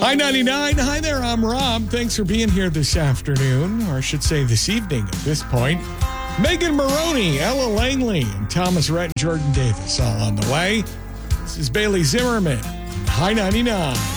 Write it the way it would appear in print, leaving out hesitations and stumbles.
Hi, 99. Hi there, I'm Rob. Thanks for being here this afternoon, or I should say this evening at this point. Megan Maroney, Ella Langley, and Thomas Rhett and Jordan Davis all on the way. This is Bailey Zimmerman. Hi, 99.